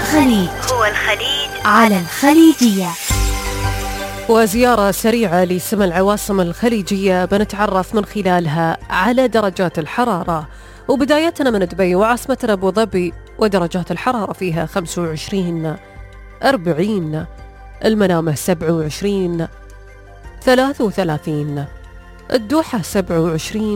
الخليج على الخليجية. وزيارة سريعة لسما العواصم الخليجية بنتعرف من خلالها على درجات الحرارة، وبدايتنا من دبي وعاصمتنا أبو ظبي، ودرجات الحرارة فيها 25 40، المنامة 27 33، الدوحة 27